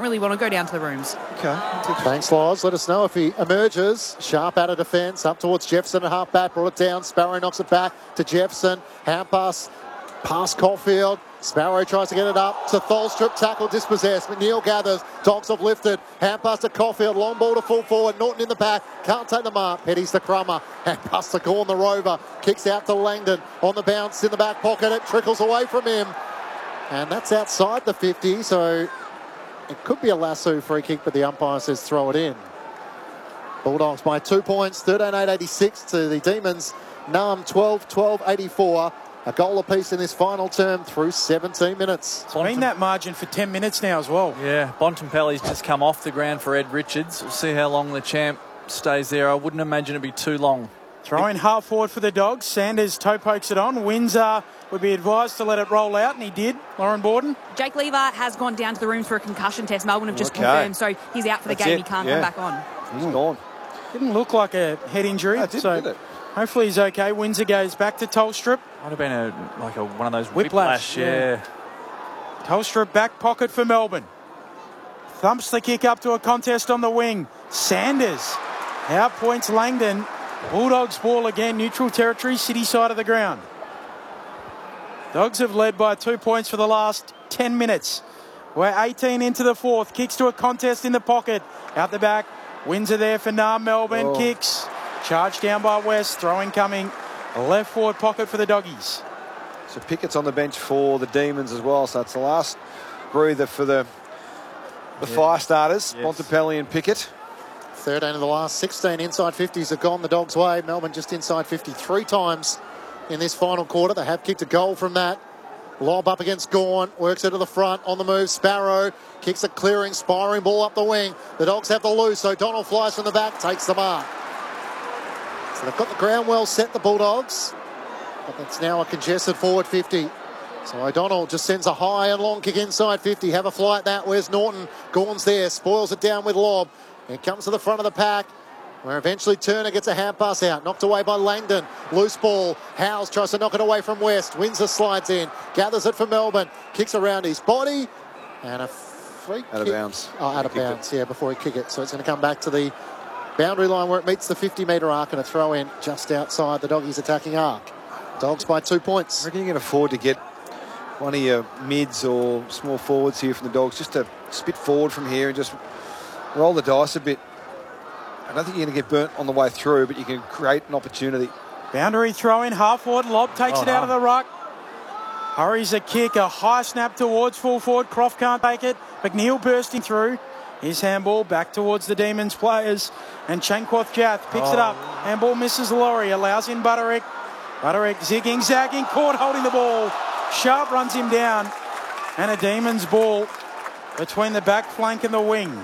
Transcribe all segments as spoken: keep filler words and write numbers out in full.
really want to go down to the rooms. Okay. Thanks, Loz. Let us know if he emerges. Sharp out of defence, up towards Jefferson at half back, brought it down. Sparrow knocks it back to Jefferson. Hand pass past Caulfield. Sparrow tries to get it up to Tholstrup, tackle dispossessed. McNeil gathers, Dogs have lifted. Hand pass to Caulfield, long ball to full forward. Norton in the back, can't take the mark. Petty's to Crummer. Hand pass to Gorn, the rover. Kicks out to Langdon on the bounce in the back pocket. It trickles away from him. And that's outside the fifty, so it could be a lasso free kick, but the umpire says throw it in. Bulldogs by two points, thirteen eight eighty-six to the Demons. Narm twelve twelve eighty-four. A goal apiece in this final term through seventeen minutes. It's been that margin for ten minutes now as well. Yeah, Bontempelli's just come off the ground for Ed Richards. We'll see how long the champ stays there. I wouldn't imagine it'd be too long. Throwing half forward for the Dogs. Sanders toe pokes it on. Windsor would be advised to let it roll out, and he did. Lauren Borden. Jake Lever has gone down to the rooms for a concussion test. Melbourne have just Okay. confirmed, so he's out for the That's game. it. He can't Yeah. come back on. He's gone. Didn't look like a head injury. No, it didn't, so did it? hopefully he's okay. Windsor goes back to Tolstrup. Might have been a like a one of those Whiplash, whiplash. Yeah. Tolstrup back pocket for Melbourne. Thumps the kick up to a contest on the wing. Sanders outpoints Langdon. Bulldogs ball again, neutral territory, city side of the ground. Dogs have led by two points for the last ten minutes. We're eighteen into the fourth. Kicks to a contest in the pocket. Out the back. Windsor there for Narm Melbourne. Oh. Kicks. Charged down by West. Throwing coming. A left forward pocket for the Doggies. So Pickett's on the bench for the Demons as well. So it's the last breather for the the Yeah. fire starters, Yes. Bontempelli and Pickett. thirteen of the last sixteen inside fifties have gone the Dogs' way. Melbourne just inside fifty three times in this final quarter. They have kicked a goal from that. Lob up against Gorn, works it to the front, on the move, Sparrow, kicks a clearing, spiring ball up the wing. The Dogs have the loose, O'Donnell flies from the back, takes the mark. So they've got the ground well set, the Bulldogs, but it's now a congested forward fifty. So O'Donnell just sends a high and long kick inside fifty. Have a flight that. Where's Norton? Gorn's there, spoils it down with lob. It comes to the front of the pack, where eventually Turner gets a hand pass out. Knocked away by Langdon. Loose ball. Howes tries to knock it away from West. Windsor slides in. Gathers it for Melbourne. Kicks around his body. And a free Out of kick. bounds. Oh, out of He kicked bounds, yeah, before he kick it. So it's going to come back to the boundary line where it meets the fifty metre arc, and a throw in just outside the Doggies' attacking arc. Dogs by two I points. reckon you can afford to get one of your mids or small forwards here from the Dogs just to spit forward from here and just roll the dice a bit. I don't think you're going to get burnt on the way through, but you can create an opportunity. Boundary throw in, half forward, Lob takes Oh, it out no. of the ruck. Hurries a kick, a high snap towards full forward. Croft can't take it. McNeil bursting through. His handball back towards the Demons players. And Chankwath Jath picks it Oh. up. Handball misses Laurie, allows in Butterick. Butterick zigging, zagging, caught holding the ball. Sharp runs him down. And a Demons ball between the back flank and the wing.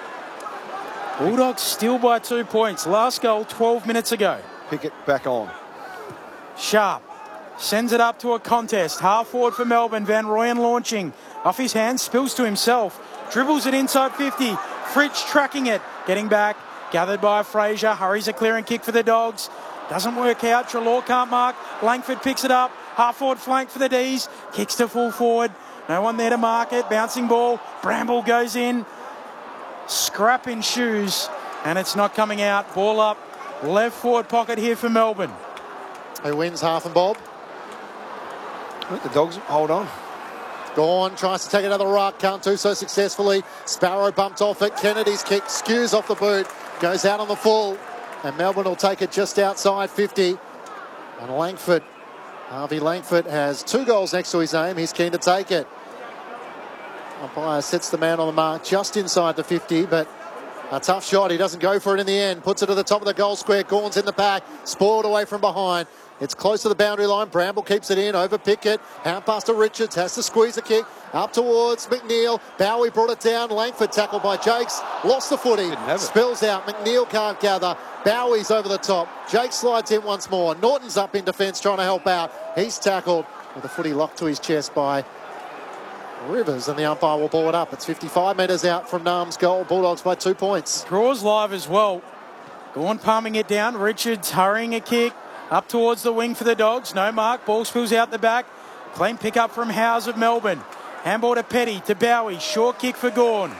Bulldogs still by two points. Last goal twelve minutes ago. Pickett back on. Sharp sends it up to a contest. Half forward for Melbourne. Van Rooyen launching. Off his hands, spills to himself. Dribbles it inside fifty. Fritsch tracking it. Getting back. Gathered by Fraser. Hurries a clearing kick for the Dogs. Doesn't work out. Treloar can't mark. Langford picks it up. Half forward flank for the D's. Kicks to full forward. No one there to mark it. Bouncing ball. Bramble goes in. Scrap in shoes. And it's not coming out. Ball up. Left forward pocket here for Melbourne. Who wins, Half and Bob? Let the Dogs hold on. Gorn tries to take another ruck, can't do so successfully. Sparrow bumped off it. Kennedy's kick skews off the boot, goes out on the full, and Melbourne will take it just outside fifty. And Langford, Harvey Langford, has two goals next to his name. He's keen to take it. Umpire sets the man on the mark just inside the fifty, but a tough shot. He doesn't go for it in the end. Puts it to the top of the goal square. Gorn's in the pack, spoiled away from behind. It's close to the boundary line. Bramble keeps it in over Pickett. Hand pass to Richards. Has to squeeze a kick up towards McNeil. Bowie brought it down. Langford tackled by Jakes. Lost the footy. Didn't have it. Spills out. McNeil can't gather. Bowie's over the top. Jake slides in once more. Norton's up in defence trying to help out. He's tackled with the footy locked to his chest by Rivers, and the umpire will ball it up. It's fifty-five metres out from Narm's goal. Bulldogs by two points. Draws live as well. Gorn palming it down. Richards hurrying a kick up towards the wing for the Dogs. No mark. Ball spills out the back. Clean pick up from Howes of Melbourne. Handball to Petty, to Bowie. Short kick for Gorn.